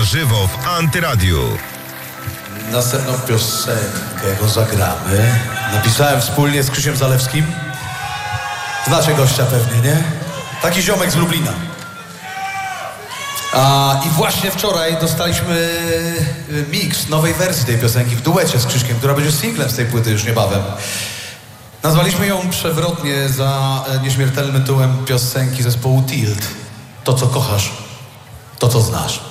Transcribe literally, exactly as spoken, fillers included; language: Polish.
żywo w Antyradiu. Następną piosenkę, jaką zagramy, napisałem wspólnie z Krzysiem Zalewskim. Znacie gościa pewnie, nie? Taki ziomek z Lublina. A, I właśnie wczoraj dostaliśmy miks nowej wersji tej piosenki w duecie z Krzyśkiem, która będzie singlem z tej płyty już niebawem. Nazwaliśmy ją przewrotnie za nieśmiertelnym tytułem piosenki zespołu Tilt. To, co kochasz, to, co znasz.